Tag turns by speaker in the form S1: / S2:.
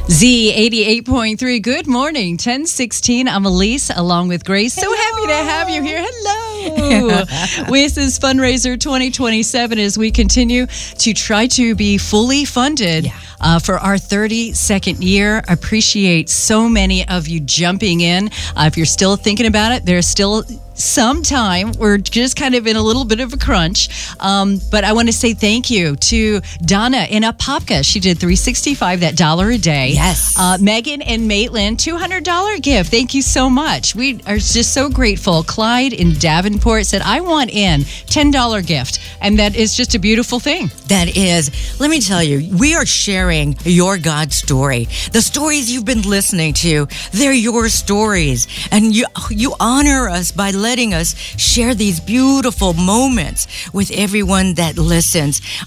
S1: Z88.3. Good morning. 1016. I'm Elise along with Grace. So happy to have you here. Hello. This is Fundraiser 2027 as we continue to try to be fully funded for our 32nd year. I appreciate so many of you jumping in. If you're still thinking about it, there's still some time. We're just kind of in a little bit of a crunch. But I want to say thank you to Donna in Apopka. She did $365, that $1 a day.
S2: Yes.
S1: Megan and Maitland, $200 gift. Thank you so much. We are just so grateful. Clyde in Davenport said, I want in, $10 gift. And that is just a beautiful thing.
S2: That is. Let me tell you, we are sharing your God story. The stories you've been listening to, they're your stories. And you honor us by letting us share these beautiful moments with everyone that listens.